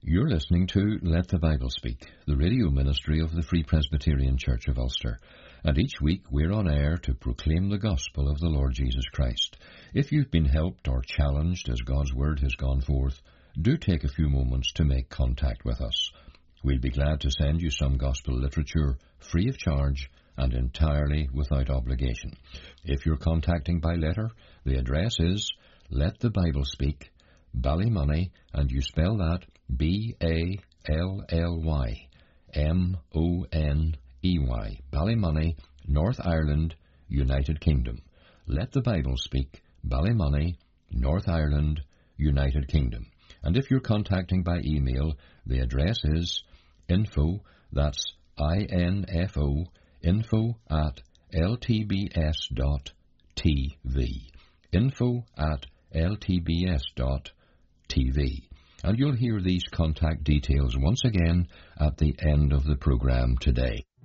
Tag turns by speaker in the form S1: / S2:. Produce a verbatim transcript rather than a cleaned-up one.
S1: You're listening to Let the Bible Speak, the radio ministry of the Free Presbyterian Church of Ulster. And each week we're on air to proclaim the gospel of the Lord Jesus Christ. If you've been helped or challenged as God's word has gone forth, do take a few moments to make contact with us. We'll be glad to send you some gospel literature free of charge and entirely without obligation. If you're contacting by letter, the address is Let the Bible Speak, Ballymoney, and you spell that B A L L Y M O N E Y, Ballymoney, North Ireland, United Kingdom. Let the Bible Speak, Ballymoney, North Ireland, United Kingdom. And if you're contacting by email, the address is info, that's I N F O, info at L T B S dot T V. Info at L T B S dot T V. And you'll hear these contact details once again at the end of the program today.